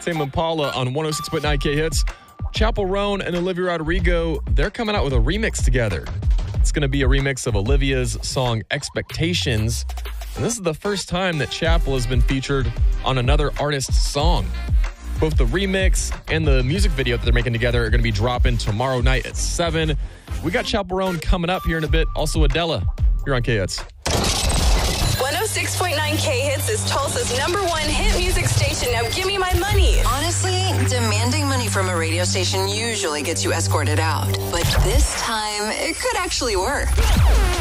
Tame Impala on 106.9 K-Hits. Chapel Roan and Olivia Rodrigo, they're coming out with a remix together. It's going to be a remix of Olivia's song Expectations. And this is the first time that Chapel has been featured on another artist's song. Both the remix and the music video that they're making together are going to be dropping tomorrow night at 7. We got Chapel Roan coming up here in a bit. Also Adela, here on K-Hits. 106.9 K-Hits is Tulsa's #1 hit music station. Now give me my money. Honestly, demanding money from a radio station usually gets you escorted out. But this time, it could actually work.